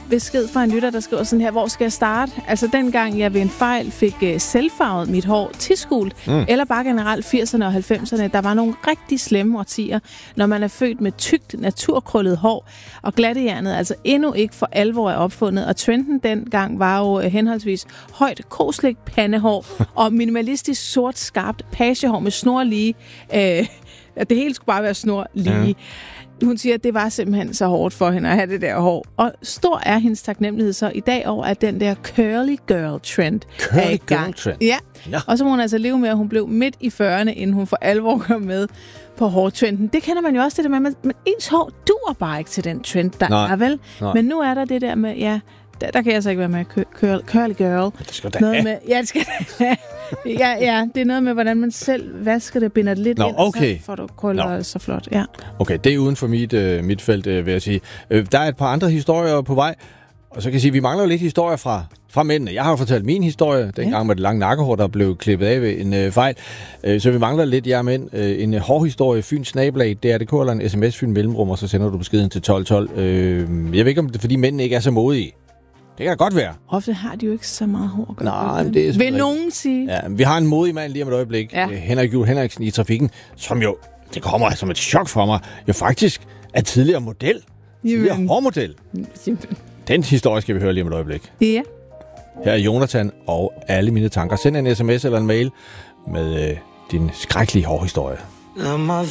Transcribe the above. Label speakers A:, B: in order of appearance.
A: besked fra en lytter, der skriver sådan her: hvor skal jeg starte? Altså dengang jeg ved en fejl fik selvfarvet mit hår tisgult, eller bare generelt 80'erne og 90'erne, der var nogle rigtig slemme årtier, når man er født med tykt, naturkrøllet hår, og glattejernet altså endnu ikke for alvor er opfundet. Og trenden dengang var jo henholdsvis højt kosligt pandehår og minimalistisk sort skarpt pagehår med snorlige. Det hele skulle bare være snorlige. Hun siger, at det var simpelthen så hårdt for hende at have det der hår. Og stor er hendes taknemmelighed så i dag over, at den der curly girl trend er i gang. Ja. Og så må hun altså leve med, at hun blev midt i 40'erne, inden hun for alvor kom med på hårtrenden. Det kender man jo også, det der med, men ens hår duer bare ikke til den trend, der er vel. Nej. Men nu er der det der med, ja, der kan jeg så ikke være med curly girl.
B: Det skal da
A: noget med, ja, det skal ja, det er noget med, hvordan man selv vasker det, binder det lidt ind,
B: okay.
A: så får du krøller så flot. Ja.
B: Okay, det er uden for mit felt, vil jeg sige. Der er et par andre historier på vej, og så kan jeg sige, at vi mangler jo lidt historier fra mændene. Jeg har jo fortalt min historie, dengang med det lange nakkehår, der blev klippet af ved en fejl. Så vi mangler lidt jer mænd. En hård historie, Fyns Snabelag, DRDK eller en sms Fyn Mellemrum, og så sender du beskeden til 1212. Jeg ved ikke, om det er, fordi mændene ikke er så modige. Det kan godt være.
A: Ofte har de jo ikke så meget hår.
B: Nej, men det er
A: vil nogen sige?
B: Ja, vi har en modig mand lige om et øjeblik. Ja. Henrik Juhl Henriksen i Trafikken, som jo, det kommer som et chok for mig, jo faktisk er tidligere model. Tidligere hårmodel. Den historie skal vi høre lige om et øjeblik.
A: Ja.
B: Her er Jonathan og alle mine tanker. Send en sms eller en mail med din skrækkelige hårhistorie.